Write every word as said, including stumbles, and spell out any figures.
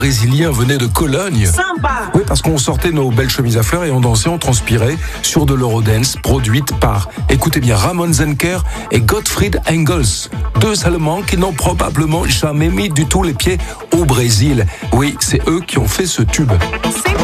Brésilien venait de Cologne. Sympa. Oui, parce qu'on sortait nos belles chemises à fleurs et on dansait, on transpirait sur de l'Eurodance produite par, écoutez bien, Ramon Zenker et Gottfried Engels. Deux Allemands qui n'ont probablement jamais mis du tout les pieds au Brésil. Oui, c'est eux qui ont fait ce tube.